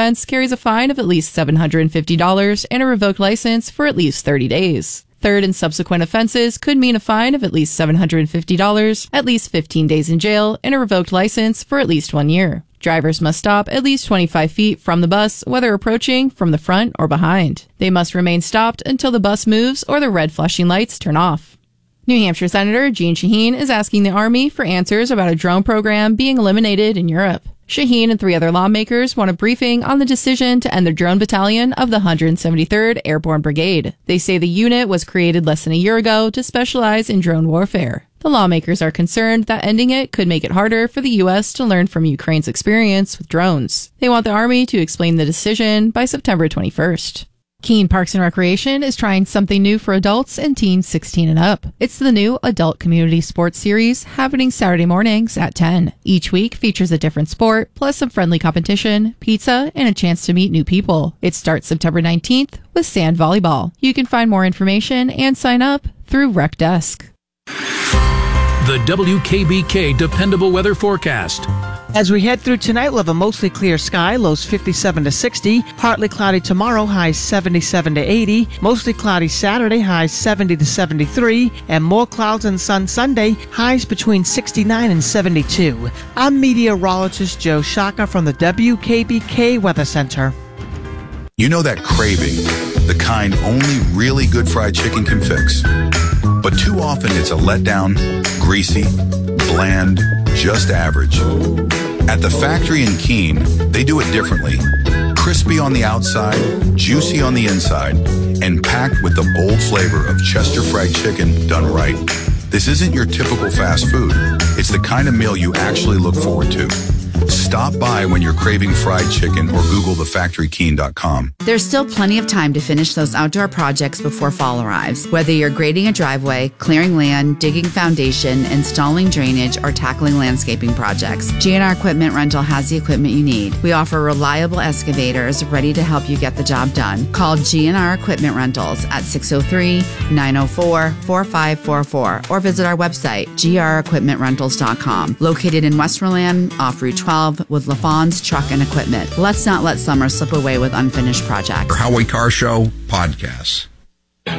offense carries a fine of at least $750 and a revoked license for at least 30 days. Third and subsequent offenses could mean a fine of at least $750, at least 15 days in jail, and a revoked license for at least 1 year. Drivers must stop at least 25 feet from the bus, whether approaching from the front or behind. They must remain stopped until the bus moves or the red flashing lights turn off. New Hampshire Senator Jeanne Shaheen is asking the Army for answers about a drone program being eliminated in Europe. Shaheen and 3 other lawmakers want a briefing on the decision to end the drone battalion of the 173rd Airborne Brigade. They say the unit was created less than a year ago to specialize in drone warfare. The lawmakers are concerned that ending it could make it harder for the U.S. to learn from Ukraine's experience with drones. They want the Army to explain the decision by September 21st. Keene Parks and Recreation is trying something new for adults and teens 16 and up. It's the new Adult Community Sports Series happening Saturday mornings at 10. Each week features a different sport, plus some friendly competition, pizza, and a chance to meet new people. It starts September 19th with sand volleyball. You can find more information and sign up through Rec Desk. The WKBK Dependable Weather Forecast. As we head through tonight, we'll have a mostly clear sky, lows 57 to 60. Partly cloudy tomorrow, highs 77 to 80. Mostly cloudy Saturday, highs 70 to 73. And more clouds and sun Sunday, highs between 69 and 72. I'm meteorologist Joe Shaka from the WKBK Weather Center. You know that craving, the kind only really good fried chicken can fix. But too often it's a letdown, greasy, bland, just average. At the factory in Keene, they do it differently. Crispy on the outside, juicy on the inside, and packed with the bold flavor of Chester fried chicken done right. This isn't your typical fast food. It's the kind of meal you actually look forward to. Stop by when you're craving fried chicken or Google thefactorykeene.com. There's still plenty of time to finish those outdoor projects before fall arrives. Whether you're grading a driveway, clearing land, digging foundation, installing drainage, or tackling landscaping projects, GNR Equipment Rental has the equipment you need. We offer reliable excavators ready to help you get the job done. Call GNR Equipment Rentals at 603-904-4544 or visit our website, grequipmentrentals.com. Located in Westmoreland, off Route 12 with LaFawn's Truck and Equipment. Let's not let summer slip away with unfinished projects. Howie Car Show podcasts.